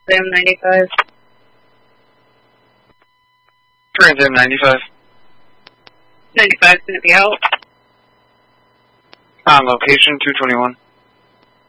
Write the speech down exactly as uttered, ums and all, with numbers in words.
Sam ninety-five. Trans Am ninety-five. ninety-five is going to be out. On location, two twenty-one.